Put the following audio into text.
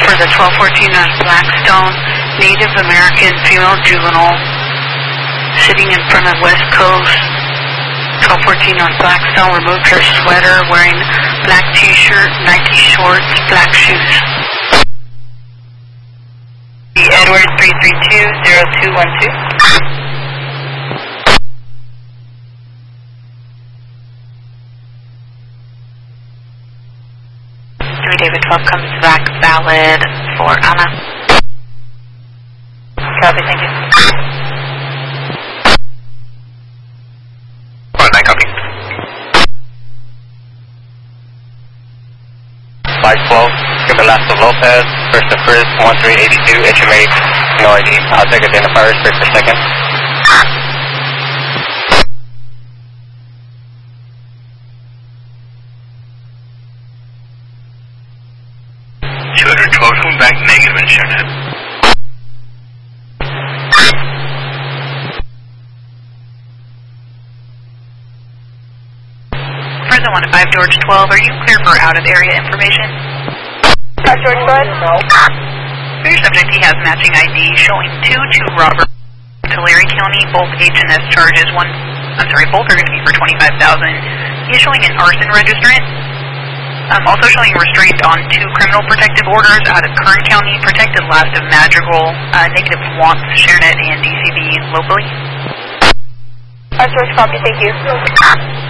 for the 1214 on Blackstone, Native American female juvenile, sitting in front of West Coast. 1214 on Blackstone, removed her sweater, wearing black t-shirt, Nike shorts, black shoes. Edward 332-0212. David 12 comes back valid for Anna. Copy, thank you. 1-9, copy. 512, give the last of Lopez, first of Chris, 1382, HMA, no ID. I'll take identifiers first per second. Coming back negative in Shernet. Fresno 1-5, George 12, are you clear for out-of-area information? George 12? No. For your subject, he has matching ID showing 2 Robert, Tulare County, both H&S charges. Both are going to be for $25,000. He's showing an arson registrant. Also showing restraint on 2 criminal protective orders out of Kern County, protected last of Madrigal, negative wants, ShareNet, and DCB locally. George, copy, thank you.